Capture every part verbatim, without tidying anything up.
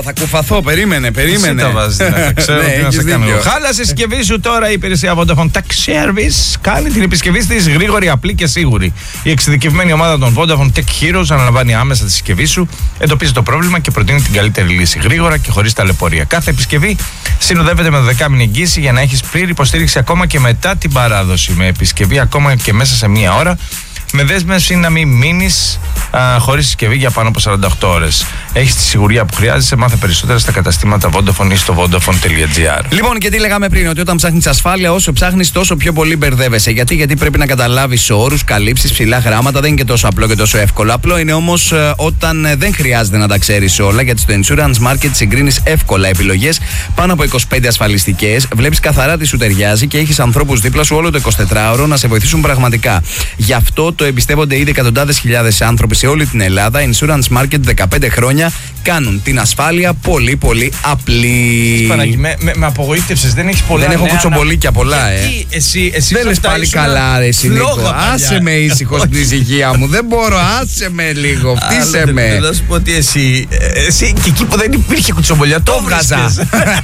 Θα κουφαθώ, περίμενε, περίμενε. Εσύ τα βάζεις, ναι, ξέρω τι να σε κάνω. Χάλασε η συσκευή σου τώρα, η υπηρεσία Vodafone Tech Service κάνει την επισκευή της γρήγορη, απλή και σίγουρη. Η εξειδικευμένη ομάδα των Vodafone Tech Heroes αναλαμβάνει άμεσα τη συσκευή σου, εντοπίζει το πρόβλημα και προτείνει την καλύτερη λύση. Γρήγορα και χωρίς ταλαιπωρία. Κάθε επισκευή συνοδεύεται με δεκάμηνη εγγύηση για να έχεις πλήρη υποστήριξη ακόμα και μετά την παράδοση. Με επισκευή ακόμα και μέσα σε μία ώρα. Με δέσμευση να μην μείνεις χωρίς συσκευή για πάνω από σαράντα οκτώ ώρες. Έχεις τη σιγουριά που χρειάζεσαι. Μάθε περισσότερα στα καταστήματα Vodafone ή στο vodafone τελεία gr. Λοιπόν, και τι λέγαμε πριν, ότι όταν ψάχνεις ασφάλεια, όσο ψάχνεις, τόσο πιο πολύ μπερδεύεσαι. Γιατί, γιατί πρέπει να καταλάβεις όρους, καλύψεις, ψηλά γράμματα. Δεν είναι και τόσο απλό και τόσο εύκολο. Απλό είναι όμως ε, όταν ε, δεν χρειάζεται να τα ξέρεις όλα. Γιατί στο Insurance Market συγκρίνεις εύκολα επιλογές, πάνω από είκοσι πέντε ασφαλιστικές. Βλέπεις καθαρά τι σου ταιριάζει και έχεις ανθρώπους δίπλα σου όλο το εικοσιτετράωρο να σε βοηθήσουν πραγματικά. Γι' αυτό το εμπιστεύονται ήδη εκατοντάδες χιλιάδες άνθρωποι σε όλη την Ελλάδα. Insurance Market δεκαπέντε χρόνια κάνουν την ασφάλεια πολύ πολύ απλή. Παναγί, με, με, με απογοήτευσες, δεν έχεις πολλά. Δεν έχω κουτσομπολίκια πολλά, ε. Γιατί, εσύ, εσύ δεν λες πάλι καλά, ρε Νίκο. Άσε με ήσυχο στην ησυχία μου. Δεν μπορώ, άσε με λίγο. Φτύσε με. Θέλω να σου πω ότι εσύ, εσύ και εκεί που δεν υπήρχε κουτσομπολιά, το βγάζα.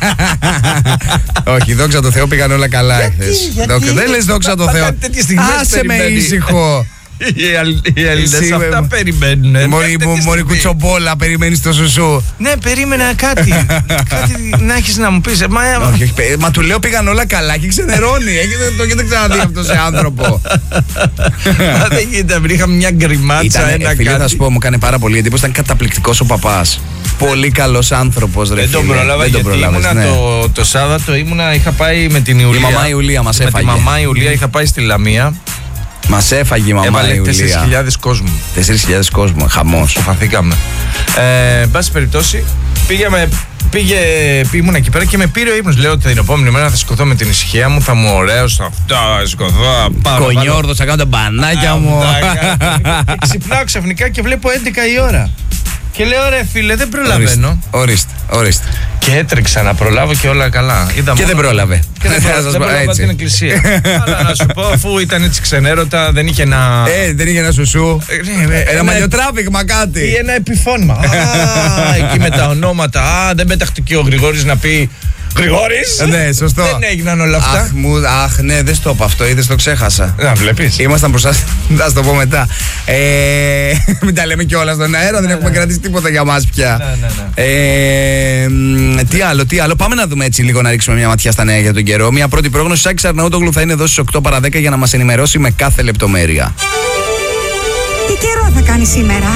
Όχι, δόξα τω Θεώ, πήγαν όλα καλά εχθές. Δεν λες δόξα τω Θεώ. Άσε με ήσυχο. Οι Έλληνες αυτά περιμένουν. Μωρή κουτσομπόλα, περιμένεις το σουσού. Ναι, περίμενα κάτι. Κάτι να έχεις να μου πεις. Μα του λέω πήγαν όλα καλά και ξενερώνει. Το έχετε ξαναδεί αυτό σε άνθρωπο. Μα δεν γίνεται, είχαμε μια γκριμάτσα, ένα κάτι. Φίλε, θα σου πω, μου κάνει πάρα πολύ εντύπωση. Ήταν καταπληκτικός ο παπάς. Πολύ καλός άνθρωπος, ρε φίλε. Δεν τον προλάβα, γιατί ήμουνα το Σάββατο, είχα πάει με την Ιουλία. Η μαμά Ιουλία μας έφαγε. Με τη μαμά Ιουλία είχα πάει στη Λαμία. Μας έφαγε η μαμά Έβαλε Ιουλία. τέσσερις χιλιάδες κόσμου. τέσσερις χιλιάδες κόσμου, χαμός. Φαθήκαμε. Ε, εν πάση περιπτώσει, πήγαμε, πήγε, ήμουν εκεί πέρα και με πήρε ο ύπνος. Λέω ότι την επόμενη μέρα θα σηκωθώ με την ησυχία μου, θα μου ωραίος, θα αυτά, σηκωθώ. Κονιόρδος, θα κάνω τα μπανάκια μου. Και ξυπνάω ξαφνικά και βλέπω έντεκα η ώρα. Και λέω, ρε φίλε, δεν προλαβαίνω. Ορίστε, ορίστε. Και έτρεξα να προλάβω και όλα καλά. Είδα και μόνο... δεν πρόλαβε. Και δεν, πρόλαβε, δεν πρόλαβα την εκκλησία. Αλλά να σου πω, αφού ήταν έτσι ξενέρωτα, δεν είχε ένα. Ε, δεν είχε ένα σουσού. Ε, ένα ένα μαλλιοτράβηγμα κάτι. Ή ένα επιφώνημα. Α, εκεί με τα ονόματα. Α, δεν πέταχτε και ο Γρηγόρης να πει. Γρηγόρης! Ναι, σωστό. Δεν έγιναν όλα αυτά. Αχ, μου, αχ ναι, δεν στο είπα αυτό, είδες, το ξέχασα. Να βλέπεις. Ήμασταν μπροστά, θα σου το πω μετά. Ε, μην τα λέμε κιόλας στον αέρα, δεν έχουμε κρατήσει τίποτα για μας πια. Ναι, ναι, ναι. Ε, τι άλλο, τι άλλο. Πάμε να δούμε έτσι λίγο, να ρίξουμε μια ματιά στα νέα για τον καιρό. Μια πρώτη πρόγνωση, Σάκης Αρναούτογλου θα είναι εδώ στις οκτώ παρά δέκα για να μας ενημερώσει με κάθε λεπτομέρεια. Τι καιρό θα κάνει σήμερα?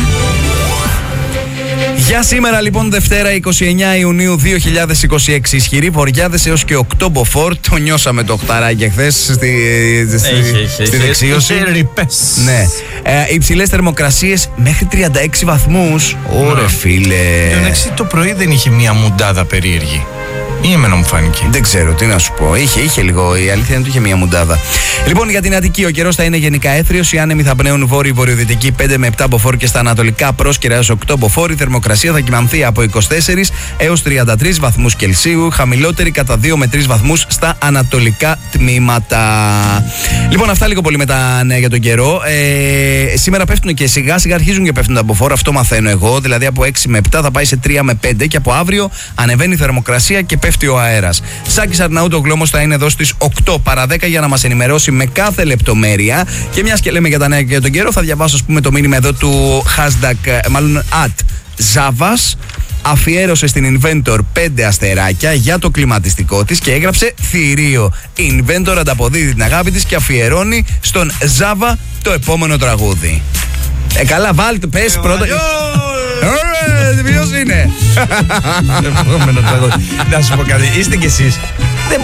Για σήμερα λοιπόν, Δευτέρα εικοστή ενάτη Ιουνίου δύο χιλιάδες είκοσι έξι, ισχυροί βοριάδες έως και οκτώ μποφόρ. Το νιώσαμε το οχταράκι χθες στη, στη, στη δεξίωση. Ναι. Ε, υψηλές θερμοκρασίες μέχρι τριάντα έξι βαθμούς. Ωρε φίλε. Εντάξει, το πρωί δεν είχε μια μουντάδα περίεργη. Ή εμένα μου φάνηκε. Δεν ξέρω τι να σου πω. Είχε, είχε λίγο. Η αλήθεια είναι ότι είχε μία μουντάδα. Λοιπόν, για την Αττική, ο καιρός θα είναι γενικά έθριος. Οι άνεμοι θα πνέουν βόρειο-βορειοδυτική πέντε με επτά μποφόρ και στα ανατολικά πρόσκαιρα έως οκτώ μποφόρ. Η θερμοκρασία θα κυμανθεί από είκοσι τέσσερις έως τριάντα τρεις βαθμούς Κελσίου. Χαμηλότερη κατά δύο με τρεις βαθμούς στα ανατολικά τμήματα. Λοιπόν, αυτά λίγο πολύ με τα νέα για τον καιρό. Ε, σήμερα πέφτουν και σιγά σιγά αρχίζουν και πέφτουν τα μποφόρ. Αυτό μαθαίνω εγώ. Δηλαδή από έξι με επτά θα πάει σε τρία με πέντε και από αύριο ανεβαίνει η θερμοκρασία και πέφτει ο αέρας. Σάκης Αρναούτογλου όμως θα είναι εδώ στις οκτώ παρά δέκα για να μας ενημερώσει με κάθε λεπτομέρεια. Και μιας και λέμε για τα νέα και για τον καιρό, θα διαβάσω ας πούμε το μήνυμα εδώ του hashtag, μάλλον at Zavas. Αφιέρωσε στην Inventor πέντε αστεράκια για το κλιματιστικό της και έγραψε θηρίο. Inventor ανταποδίδει την αγάπη της και αφιερώνει στον Ζάβα το επόμενο τραγούδι. Ε, καλά, βάλτε, πες πρώτα. Ωραία, ποιος είναι? Επόμενο τραγούδι. Να σου πω κάτι, είστε κι εσείς